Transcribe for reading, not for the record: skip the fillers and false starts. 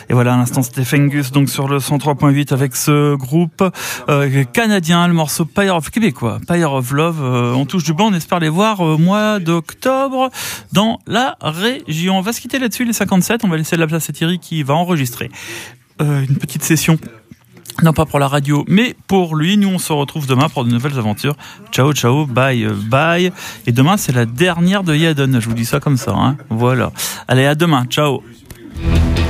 Et voilà, à l'instant, c'était Fengus, donc sur le 103.8 avec ce groupe canadien, le morceau québécois, Pyre of Love. On touche du banc, on espère les voir au mois d'octobre dans la région. On va se quitter là-dessus, les 57. On va laisser la place à Thierry qui va enregistrer une petite session. Non pas pour la radio, mais pour lui. Nous, on se retrouve demain pour de nouvelles aventures. Ciao, ciao, bye, bye. Et demain, c'est la dernière de Yaden. Je vous dis ça comme ça, hein. Voilà. Allez, à demain. Ciao.